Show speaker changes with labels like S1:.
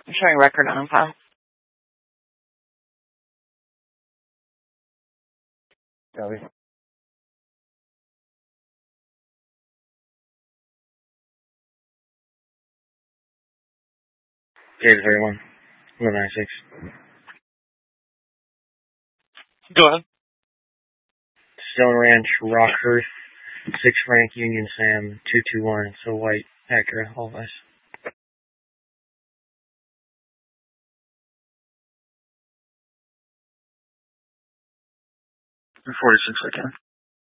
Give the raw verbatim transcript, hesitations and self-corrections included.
S1: I'm showing record on file.
S2: Copy. J thirty-one. one nine six.
S1: Go ahead.
S2: Stone Ranch, Rockhurst, six Frank Union Sam, two two one. So white, Acura, all of us.
S1: forty-six, I can.